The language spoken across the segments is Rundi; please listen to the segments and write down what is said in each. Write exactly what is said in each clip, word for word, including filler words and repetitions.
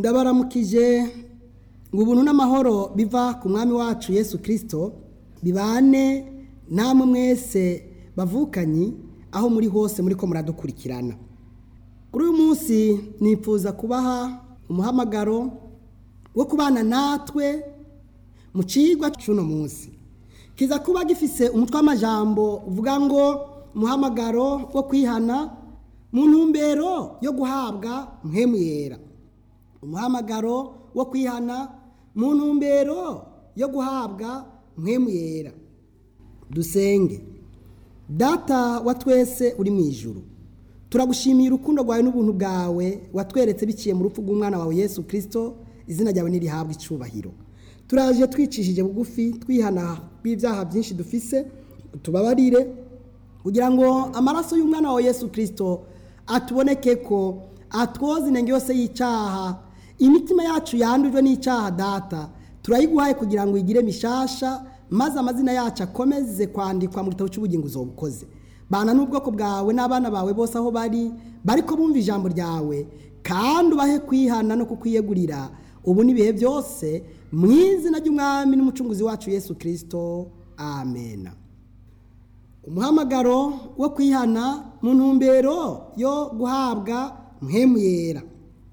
Ndabaramukije ngo ubuntu n'amahoro biva ku mwami wacu Yesu Kristo bibane namwe mwese bavukanyi aho muri hose muri ko muradukurikirana. Kuri uyu munsi nifuza kubaha umuhamagaro wo kubana natwe mu cigwa cy'uno munsi. Kiza kuba gifise umutwe w'amajambo uvuga ngo umuhamagaro wo kwihana mu ntumbero yo guhabwa mpwemu yera. Umuhamagaro wo kwihana mu ntumbero yo guhabwa mpwemu yera. Dusenge. Data wa twese uri mu ijuru, turagushimiye urukundo rwawe n'ubuntu bwawe watweretse biciye mu rupfu rw'umwana wawe Yesu Kristo, izina ryawe nirihabwe icubahiro. Turaje twicishije bugufi twihana b'ibyaha byinshi dufise, tubabarire kugira ngo amaraso y'umwana wawe Yesu Kristo atuboneke ko atwoza inenge yose y'icyaha. Imitima yacu yandujwe n'icyaha data turayiguhaye kugira ngo igire mishasha, maze amazina yacu akomeze kwandikwa mu gitabo cy'ubugingo uzobukoze. Bana n'ubwoko bwawe n'abana bawe bose aho bari bariko bumva ijambo ryawe, kandi ubahe kwihana no kukwiyegurira ubu n'ibihe byose mu izina ry'umwami n'umucunguzi wacu Yesu Kristo, amen. Umuhamagaro wo kwihana mu ntumbero yo guhabwa mpwemu yera.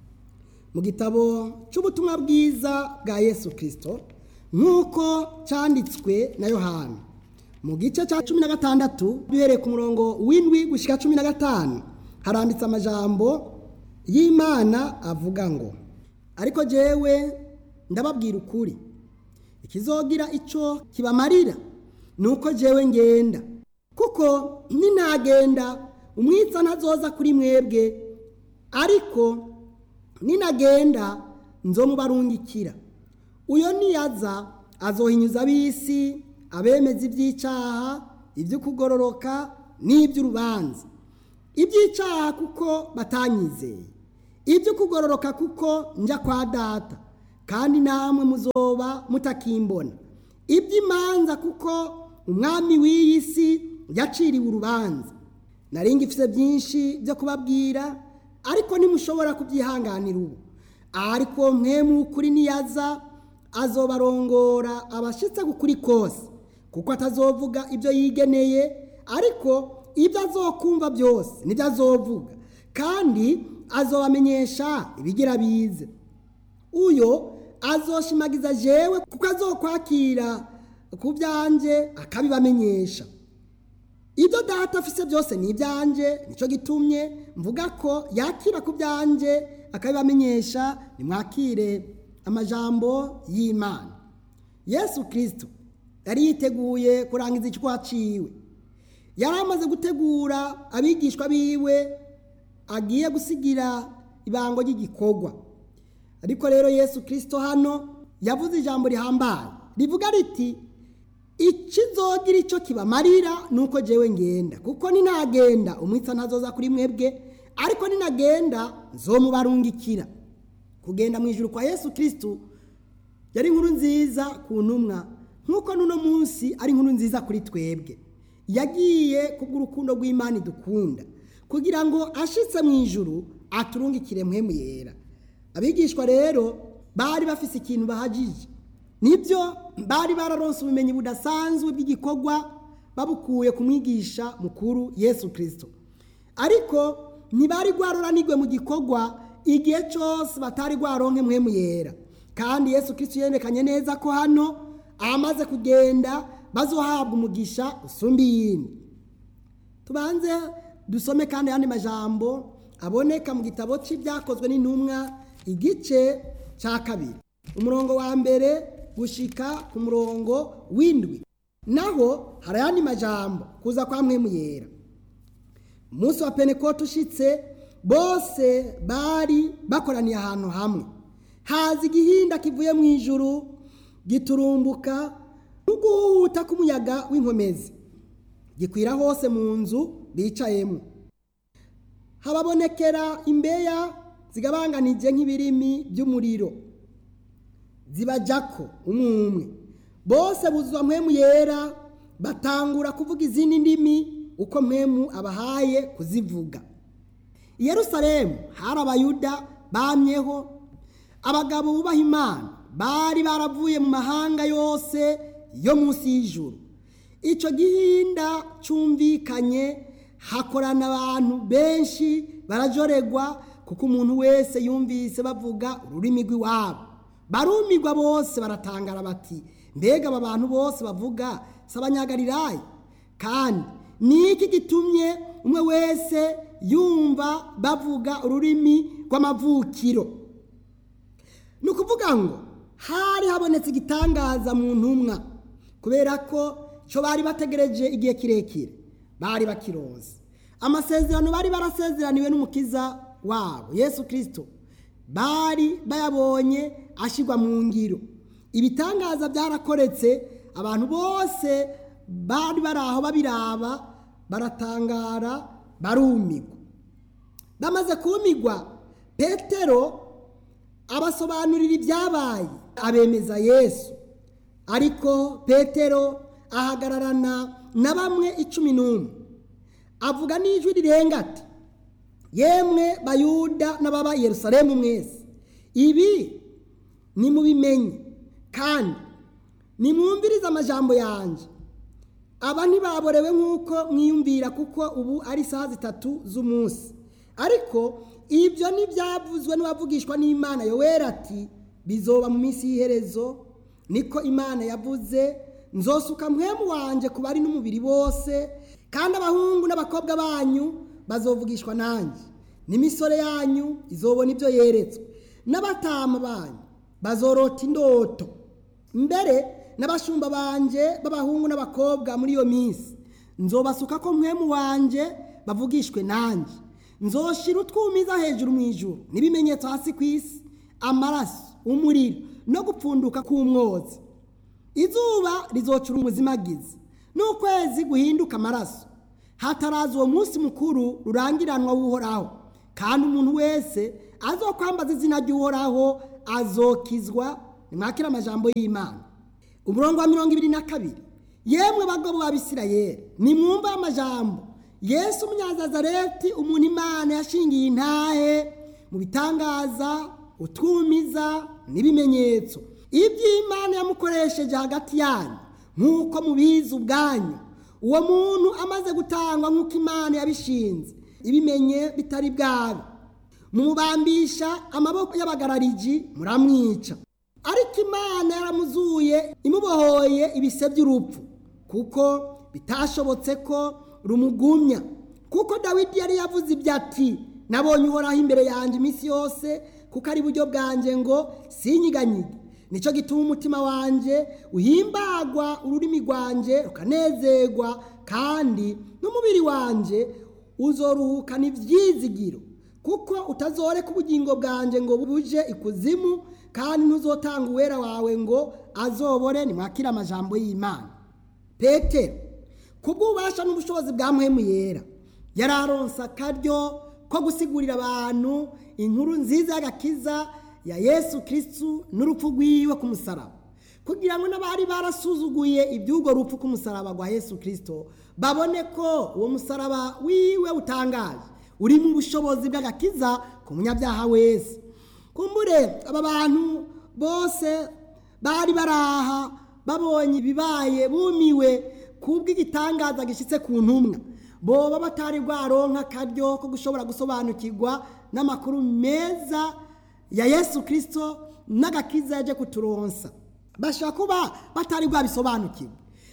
Mu gitabo cy'ubutumwa bwiza bwa Yesu Kristo nk'uko cyanditswe na Yohana mu gice cya cumi na gatandatu duhereye ku murongo w'indwi gushika cumi na gatanu, haranditse amajambo y'Imana avuga ngo, ariko jewe ndababwira ukuri, ikizogira ico kibamarira nuko jewe ngenda, kuko ninagenda umwitsa ntazoza kuri mwebwe, ariko ninagenda nzomubarungikira. Uyo niyaza azohinyuza ab'isi, abemeza iby'icyaha, iby'ukugororoka n'iby'urubanza. Iby'icyaha kuko batanyizeye, iby'ukugororoka kuko njya kwa data kandi namwe muzoba mutakimbona, iby'imanza kuko umwami w'iyi si yaciriwe urubanza. Nari ngifise byinshi byo kubabwira, ariko ntimushobora kubyihanganira ubu. Ariko mpwemu kuri niyaza azobarongora abashitse gukuri kose, kuko atazovuga ibyo yigeneye, ariko ibyo azokumva byose nibyo azovuga, kandi azobamenyesha ibigira bize. Uyo azoshimagiza jewe, kuko azokwakira ku byanje akabibamenyesha. Ibyo data afise byose ni ibyanje, nico gitumye mvuga ko yakira ku byanje akabibamenyesha. Nimwakire amajambo y'Imana. Yesu Kristo yari yiteguye kurangiza icyo kwaciwe. Yari amaze gutegura abigishwa biwe agiye gusigira ibango ry'igikorwa. Ariko rero Yesu Kristo hano yavuze ijambo rihambaye rivuga riti, ikizogira icyo kibamarira nuko jewe ngenda, kuko ninagenda umwitsa ntazoza kuri mwebwe, ariko ninagenda nzomubarungikira. Kugenda mu ijuru kwa Yesu Kristo yari inkuru nziza ku ntumwa, nk'uko nuno munsi ari inkuru nziza kuri twebwe. Yagiye kubw'urukundo rw'Imana dukunda, kugira ngo ashitse mu ijuru aturungikire mpwemu yera. Abigishwa rero bari bafise ikintu bahagije, nibyo bari bararonse ubumenyi budasanzwe bw'igikorwa babukuye ku mwigisha mukuru Yesu Kristo, ariko ntibari gwaroranirwe mu gikorwa igihe cyose batari gwaronke mpwemu yera. Kandi Yesu Kristo yerekanye neza ko hano amaze kugenda bazohabwa umugisha usumba iyindi. Tubanze dusome kandi andi majambo aboneka mu gitabo cy'ibyakozwe n'intumwa igice cya kabiri umurongo wa mbere gushika ku murongo w'indwi. Naho hari andi majambo kuza kwa mpwemu yera. Umunsi wa Pentekote ushitse, bose bari bakoraniye ahantu hamwe. Haza igihinda kivuye mu ijuru giturumbuka n'uguhuta k'umuyaga w'inkomezi, gikwira hose mu nzu bicayemo. Hababonekera imbeya zigabanganije nk'ibirimi by'umuriro, zibajako umwe umwe. Bose buzuzwa mpwemu yera, batangura kuvuga izindi ndimi uko mpwemu abahaye kuzivuga. I Yerusalemu hari abayuda bamyeho, abagabo bubaha Imana bari baravuye mu mahanga yose yo munsi y'ijuru. Icyo gihinda cyumvikanye, hakorana abantu benshi barajoregwa, kuko umuntu wese yumvise bavuga ururimi rw'iwabo. Barumirwa bose, baratangara bati, mbega aba bantu bose bavuga si abanyagalilaya? Kandi ni iki gitumye umwe wese yumva bavuga ururimi rw'amavukiro? Ni ukuvuga ngo hari habonetse igitangaza mu ntumwa, kubera ko cyo bari bategereje igihe kirekire bari bakironse. Amasezerano bari barasezeraniwe n'umukiza wabo Yesu Kristo bari bayabonye ashyirwa mu ngiro. Ibitangaza byarakoretse, abantu bose bari bari aho babiraba, baratangara, barumirwa. Bamaze kumigwa, Petero abasobanurira ibyabaye, abemeza Yesu. Ariko Petero ahagararana na bamwe icumi n'umwe, avuga n'ijwi rirenga ati, yemwe Bayuda n'ababa i Yerusalemu mwese, ibi nimubimenye kandi nimwumvirize amajambo yanjye. Aba ntibaborewe nk'uko mwiyumvira, kuko ubu ari isaha zitatu z'umunsi. Ariko ibyo ntibyavuzwe n'abavugishwa n'Imana Yoweri ati, bizoba mu minsi y'iherezo, niko Imana yavuze, nzosuka mpwemu wanje ku bari n'umubiri bose, kandi abahungu n'abakobwa banyu bazovugishwa nanjye, n'imisore yanyu izobona ibyo yeretswe, n'abatama banyu bazorota indoto. Mbere n'abashumba banje b'abahungu n'abakobwa muri iyo minsi nzobasuka ko mpwemu wanje bavugishwe nanjye. Nzoshira utwumiza hejuru mu ijuru n'ibimenyetso hasi ku isi, amaraso, umuriro no gupfunduka k'umwotsi. Izuba rizocura umuzimagizi, n'ukwezi guhinduka amaraso, hataraza uwo munsi mukuru rurangiranwa w'Uhoraho. Kandi umuntu wese azokwambaza izina ry'Uhoraho azokizwa. Nimwakira amajambo y'Imana. Umurongo wa mirongo ibiri na kabiri, yemwe bagabo b'Abisirayeli, nimwumva amajambo Yesu Umunyazazareti, umuntu Imana yashingiye intahe mu bitangaza, utwumiza n'ibimenyetso iby'Imana yamukoresheje hagati yanyu, nk'uko mubizi ubwanyu. Uwo muntu amaze gutangwa nk'uko Imana yabishinze, ibimenye bitari bwabe, mumubambisha amaboko y'abagarariji, muramwica. Ariko Imana yaramuzuye, imubohoye ibise by'urupfu, kuko bitashobotse ko rumugumya. Kuko Dawidi yari yavuze ibyo ati, nabonye Uhoraho imbere yanjye iminsi yose, kuko ari buryo bwanjye ngo sinyiganyige. Nicyo gituma umutima wanjye uhimbagwa, ururimi rwanjye rukanezerwa, kandi n'umubiri wanjye uzoruhukana ibyizigiro. Kuko utazoreka ubugingo bwanjye ngo buje ikuzimu, kandi ntuzotanga uwera wawe ngo azobore. Nimwakira amajambo y'Imana. Petero kubw'ububasha n'ubushobozi bwa mpwemu yera yararonse akaryo ko gusigurira abantu inkuru nziza y'agakiza ya Yesu Kristo n'urupfu rwiwe ku musaraba, kugira ngo n'abari barasuzuguye iby'urwo rupfu ku musaraba rwa Yesu Kristo babone ko uwo musaraba wiwe utangaje uri mu bushobozi bw'agakiza ku munyabyaha wese. Kumbure aba bantu bose bari baraha babonye ibibaye, bumiwe kubw'igitangaza gishitse ku ntumwa, boba batari bwaronka akaryo ko gushobora gusobanukirwa n'amakuru meza ya Yesu Kristo n'agakiza yaje kuturonsa. Bashaka kuba batari bwabisobanukirwa,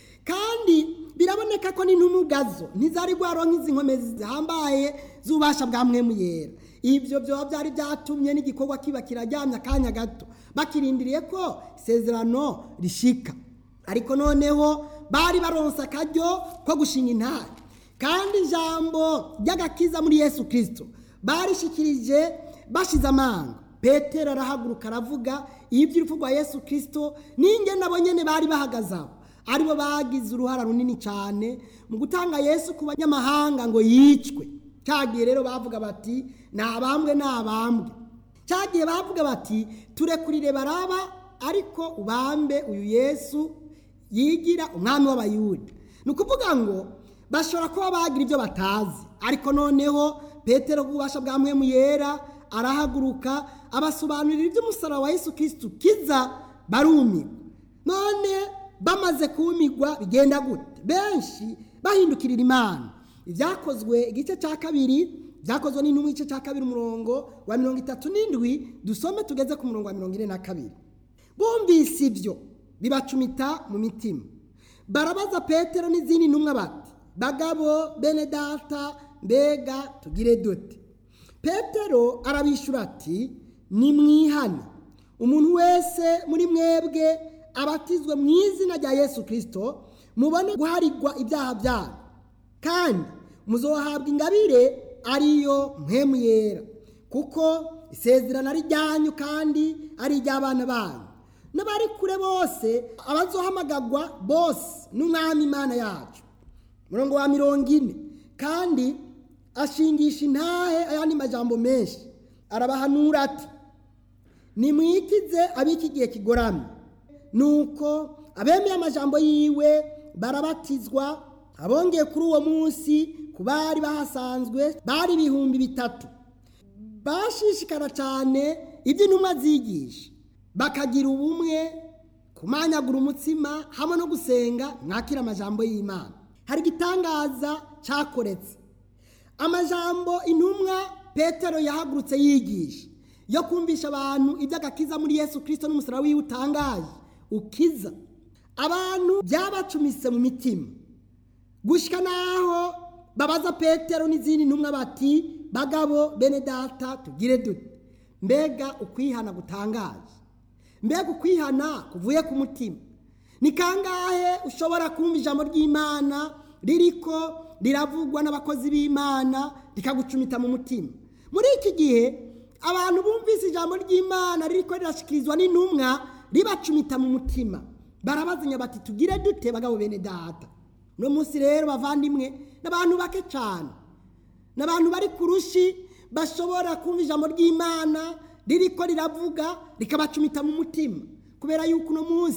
kandi biraboneka ko n'intumwa ubwazo ntizari bwaronka izi nkomezi zihambaye z'ububasha bwa mpwemu yera. Ibyo byo byari byatumye n'igikorwa kiba kirajyamya akanya gato, bakirindiriye ko isezerano rishika. Ariko noneho bari baronse akaryo ko gushinga intare, kandi ijambo ry'agakiza muri Yesu Kristo barishikirije bashize amanga. Petero arahaguruka aravuga iby'urupfu rwa Yesu Kristo, ninge nabo nyene bari bahagaze aho, aribo bagize uruhara runini cyane mu gutanga Yesu ku banyamahanga ngo yicwe. Cyagiye rero bavuga bati nabambwe nabambwe. Cyagiye bavuga bati turekurire Baraba, ariko ubambe uyu Yesu yigira umwami w'Abayuda. Nukuvuga ngo bashobora kuba bagira ibyo batazi, ariko noneho Petero kubasha bwa mpwemu yera arahaguruka abasobanurira iby'umusaraba wa Yesu Kristo kiza, barumirwa. None bamaze kumirwa bigenda gute? Benshi bahindukirira Imana. Ibyakozwe igice cya kabiri, byakozwe n'intumwa igice cya kabiri umurongo wa mirongo itatu n'indwi, dusome tugeze ku murongo wa mirongo ine na kabiri. Bumvise ibyo bibacumita mu mitima, barabaza Petero n'izindi ntumwa bati, bagabo bene data, mbega tugire dute? Petero arabishura ati, nimwihane, umuntu wese muri mwebwe abatizwe mu izina rya Yesu Kristo, mubone guharigwa ibyaha byanyu, kandi muzohabwa ingabire ariyo mpwemu yera, kuko isezerano ari ryanyu kandi ari iry'abana banyu n'abari kure bose, abazohamagagwa bose n'umwami Imana yacu. Murongo wa mirongo ine, kandi ashingisha intahe ayandi majambo menshi, arabahanura ati, nimwikize ab'iki gihe kigoramye. Nuko abemeye amajambo yiwe barabatizwa, abongeye kuri uwo munsi ku bari bahasanzwe bari ibihumbi bitatu. Bashishikara cyane iby'intumwa zigisha, bakagira ubumwe, kumanyagura umutsima hamwe no gusenga, mwakira amajambo y'Imana. Hari igitangaza cyakoretse. Amajambo intumwa Petero yahagurutse yigisha yo kumvisha abantu iby'agakiza muri Yesu Kristo n'umusaraba wiwe utangaje ukiza, abantu byabacumise mu mitima, gushika naho babaza Petero n'izindi ntumwa bati, bagabo bene data tugire dute? Mbega ukwihana gutangaje, mbega ukwihana kuvuye ku mutima. Ni kangahe ushobora kumva ijambo ry'Imana ririko riravugwa n'abakozi b'Imana rikagucumita mu mutima? Muri iki gihe abantu bumvise ijambo ry'Imana ririko rirashikirizwa n'intumwa ribacumita mu mutima, barabazinya bati, tugire dute bagabo bene data? No munsi rero bavandimwe, n'abantu bake cyane, n'abantu bari kurushi bashobora kumva ijambo ry'Imana ririko riravuga rikabacumita mu mutima, kubera yuko no munsi